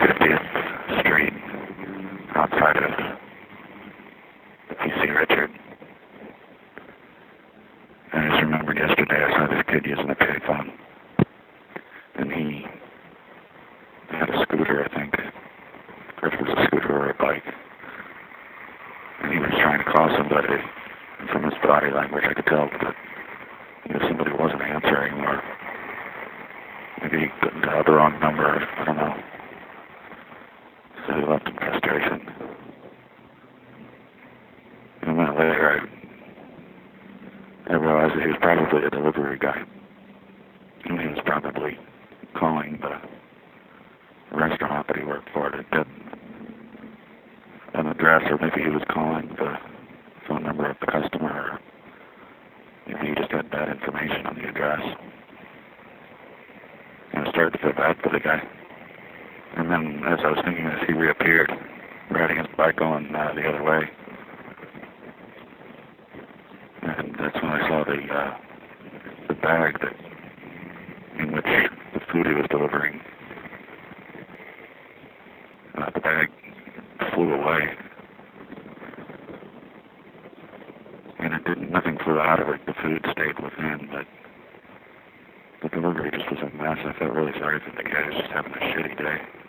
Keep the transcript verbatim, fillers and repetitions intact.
fiftieth Street outside of P C Richard. I just remembered yesterday I saw this kid using a payphone, and he had a scooter, I think, or if it was a scooter or a bike, and he was trying to call somebody, and from his body language I could tell that you know, somebody wasn't answering, or maybe he couldn't dial the wrong number, I don't know. So he left in frustration. And a minute later, I, I realized that he was probably a delivery guy. And he was probably calling the restaurant that he worked for to get an address, or maybe he was calling the phone number of the customer, or maybe he just had bad information on the address. And I started to feel bad for the guy. And then, as I was thinking this, he reappeared, riding his bike going uh, the other way. And that's when I saw the uh, the bag that in which the food he was delivering. Uh, the bag flew away, and it didn't. Nothing flew out of it. The food stayed within, but the delivery just was a mess. I felt really sorry for the guy who was just having a shitty day.